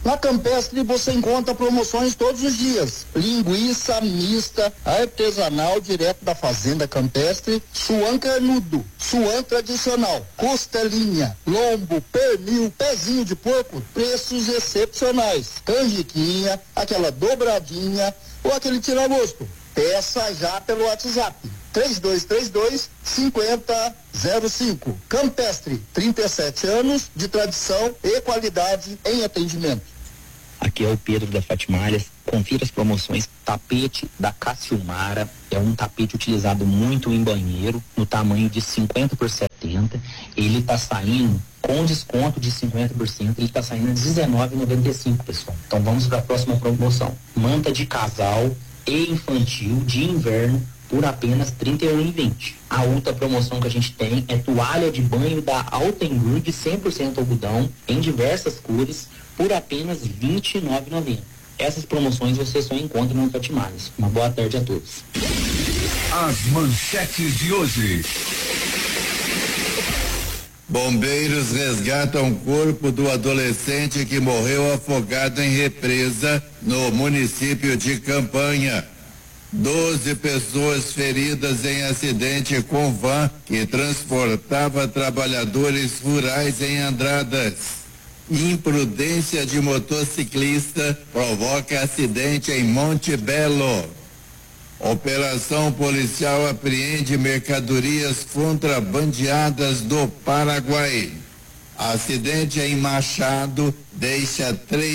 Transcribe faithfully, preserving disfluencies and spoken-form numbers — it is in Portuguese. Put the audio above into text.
Na Campestre você encontra promoções todos os dias. Linguiça mista, artesanal, direto da fazenda Campestre, suan carnudo, suan tradicional, costelinha, lombo, pernil, pezinho de porco, preços excepcionais. Canjiquinha, aquela dobradinha ou aquele tira-gosto. Peça já pelo WhatsApp. três dois três dois, cinco zero zero cinco. Campestre, trinta e sete anos de tradição e qualidade em atendimento. Aqui é o Pedro da Fatimalhas. Confira as promoções. Tapete da Cassiumara. É um tapete utilizado muito em banheiro, no tamanho de cinquenta por setenta. Ele está saindo com desconto de cinquenta por cento. Ele está saindo dezenove reais e noventa e cinco, pessoal. Então vamos para a próxima promoção. Manta de casal e infantil de inverno por apenas trinta e um reais e vinte. A outra promoção que a gente tem é toalha de banho da Altenburg cem por cento algodão em diversas cores por apenas vinte e nove reais e noventa centavos. Essas promoções você só encontra no Fatimalhas. Uma boa tarde a todos. As manchetes de hoje. Bombeiros resgatam o corpo do adolescente que morreu afogado em represa no município de Campanha. Doze pessoas feridas em acidente com van que transportava trabalhadores rurais em Andradas. Imprudência de motociclista provoca acidente em Monte Belo. Operação policial apreende mercadorias contrabandeadas do Paraguai. Acidente em Machado deixa três